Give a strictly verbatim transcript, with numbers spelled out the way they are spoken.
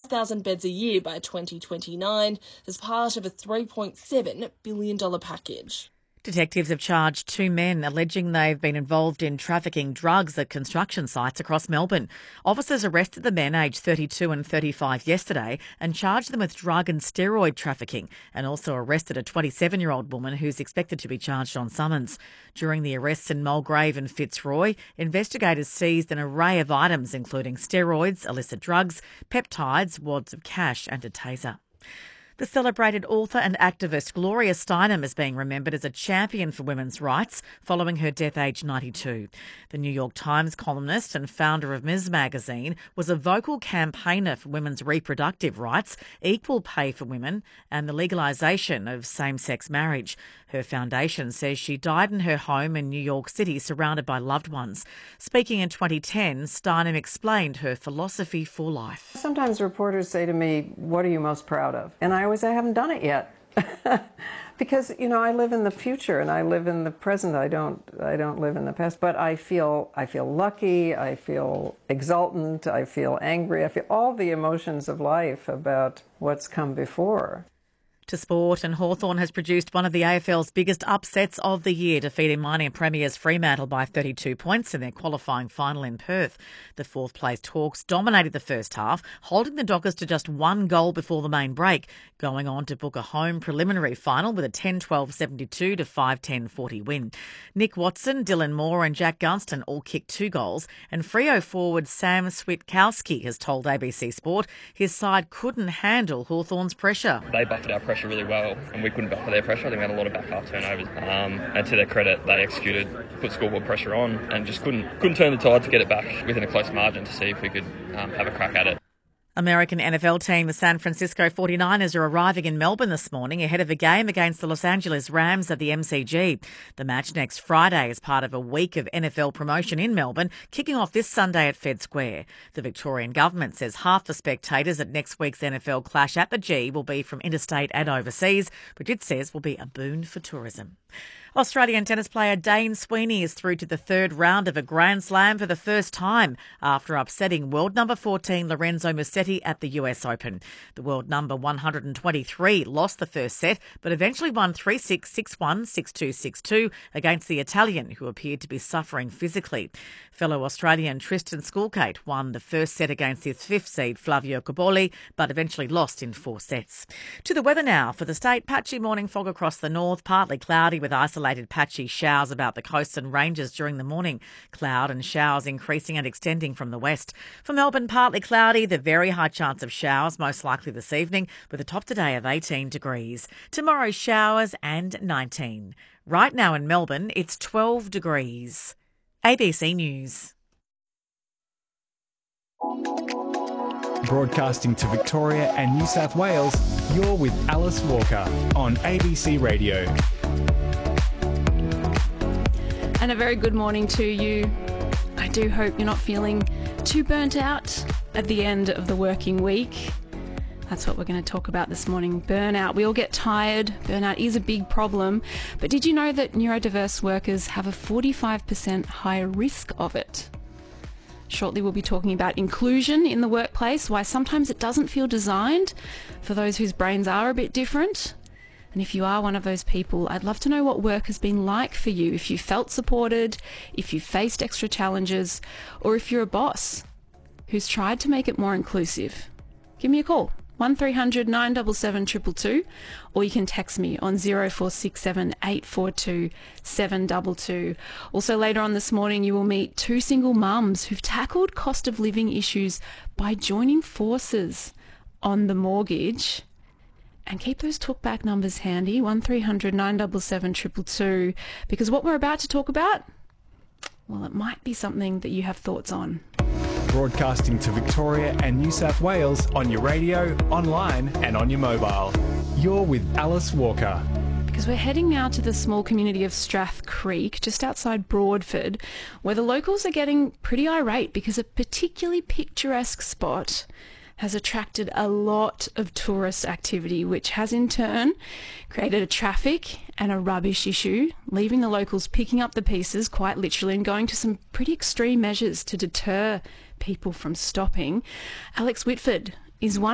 thousand beds a year by twenty twenty-nine as part of a three point seven billion dollars package. Detectives have charged two men alleging they've been involved in trafficking drugs at construction sites across Melbourne. Officers arrested the men aged thirty-two and thirty-five yesterday and charged them with drug and steroid trafficking, and also arrested a twenty-seven-year-old woman who's expected to be charged on summons. During the arrests in Mulgrave and Fitzroy, investigators seized an array of items including steroids, illicit drugs, peptides, wads of cash and a taser. The celebrated author and activist Gloria Steinem is being remembered as a champion for women's rights following her death aged ninety-two. The New York Times columnist and founder of Ms Magazine was a vocal campaigner for women's reproductive rights, equal pay for women and the legalisation of same-sex marriage. Her foundation says she died in her home in New York City surrounded by loved ones. Speaking in twenty ten, Steinem explained her philosophy for life. Sometimes reporters say to me, "What are you most proud of?" And I always say, I haven't done it yet. Because, you know, I live in the future and I live in the present. I don't I don't live in the past. But I feel I feel lucky, I feel exultant, I feel angry, I feel all the emotions of life about what's come before. To sport, and Hawthorn has produced one of the A F L's biggest upsets of the year, defeating mining premiers Fremantle by thirty-two points in their qualifying final in Perth. The fourth-place Hawks dominated the first half, holding the Dockers to just one goal before the main break, going on to book a home preliminary final with a ten twelve seventy-two to five ten forty win. Nick Watson, Dylan Moore and Jack Gunston all kicked two goals, and Freo forward Sam Switkowski has told A B C Sport his side couldn't handle Hawthorn's pressure. They buffered our pressure really well, and we couldn't buffer their pressure. I think we had a lot of back half turnovers, um, and to their credit, they executed, put scoreboard pressure on, and just couldn't couldn't turn the tide to get it back within a close margin to see if we could um, have a crack at it. American N F L team, the San Francisco forty-niners, are arriving in Melbourne this morning ahead of a game against the Los Angeles Rams at the M C G. The match next Friday is part of a week of N F L promotion in Melbourne, kicking off this Sunday at Fed Square. The Victorian government says half the spectators at next week's N F L clash at the G will be from interstate and overseas, which it says will be a boon for tourism. Australian tennis player Dane Sweeney is through to the third round of a Grand Slam for the first time after upsetting world number fourteen Lorenzo Musetti at the U S Open. The world number one hundred twenty-three lost the first set but eventually won three six, six one, six two, six two against the Italian, who appeared to be suffering physically. Fellow Australian Tristan Skulkate won the first set against his fifth seed Flavio Cobolli but eventually lost in four sets. To the weather now for the state. Patchy morning fog across the north, partly cloudy with isolated Isolated patchy showers about the coasts and ranges during the morning. Cloud and showers increasing and extending from the west. For Melbourne, partly cloudy, the very high chance of showers, most likely this evening, with a top today of eighteen degrees. Tomorrow, showers and nineteen. Right now in Melbourne, it's twelve degrees. A B C News. Broadcasting to Victoria and New South Wales, you're with Alice Walker on A B C Radio. And a very good morning to you. I do hope you're not feeling too burnt out at the end of the working week. That's what we're going to talk about this morning. Burnout. We all get tired. Burnout is a big problem. But did you know that neurodiverse workers have a forty-five percent higher risk of it? Shortly we'll be talking about inclusion in the workplace, why sometimes it doesn't feel designed for those whose brains are a bit different. And if you are one of those people, I'd love to know what work has been like for you, if you felt supported, if you faced extra challenges, or if you're a boss who's tried to make it more inclusive. Give me a call, one three hundred nine seven seven two two two, or you can text me on zero four six seven eight four two seven two two. Also later on this morning, you will meet two single mums who've tackled cost of living issues by joining forces on the mortgage. And keep those talkback numbers handy, one three hundred nine seven seven two two two, because what we're about to talk about, well, it might be something that you have thoughts on. Broadcasting to Victoria and New South Wales on your radio, online and on your mobile. You're with Alice Walker. Because we're heading now to the small community of Strath Creek, just outside Broadford, where the locals are getting pretty irate because a particularly picturesque spot has attracted a lot of tourist activity, which has in turn created a traffic and a rubbish issue, leaving the locals picking up the pieces quite literally and going to some pretty extreme measures to deter people from stopping. Alex Whitford is one